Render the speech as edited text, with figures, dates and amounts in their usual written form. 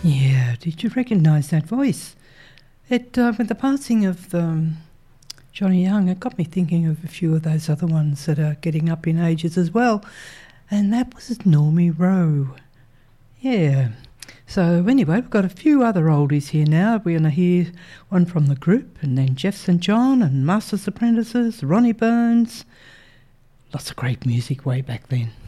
Yeah, did you recognise that voice? With the passing of Johnny Young, it got me thinking of a few of those other ones that are getting up in ages as well. And that was Normie Rowe. Yeah. So anyway, we've got a few other oldies here now. We're going to hear one from the group, and then Jeff St. John and Masters Apprentices, Ronnie Burns. Lots of great music way back then.